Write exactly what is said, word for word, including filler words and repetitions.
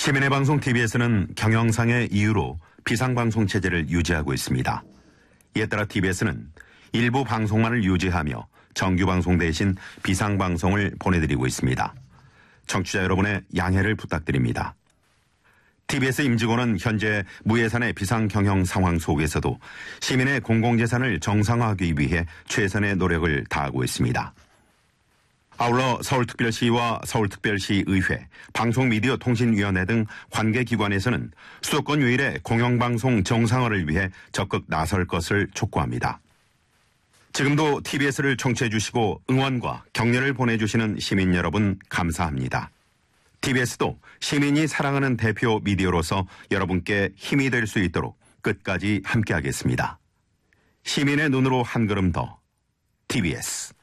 시민의 방송 티비에스는 경영상의 이유로 비상방송 체제를 유지하고 있습니다. 이에 따라 티비에스는 일부 방송만을 유지하며 정규방송 대신 비상방송을 보내드리고 있습니다. 청취자 여러분의 양해를 부탁드립니다. 티비에스 임직원은 현재 무예산의 비상경영 상황 속에서도 시민의 공공재산을 정상화하기 위해 최선의 노력을 다하고 있습니다. 아울러 서울특별시와 서울특별시의회, 방송미디어통신위원회 등 관계기관에서는 수도권 유일의 공영방송 정상화를 위해 적극 나설 것을 촉구합니다. 지금도 티비에스를 청취해 주시고 응원과 격려를 보내주시는 시민 여러분 감사합니다. 티비에스도 시민이 사랑하는 대표 미디어로서 여러분께 힘이 될 수 있도록 끝까지 함께하겠습니다. 시민의 눈으로 한 걸음 더 티비에스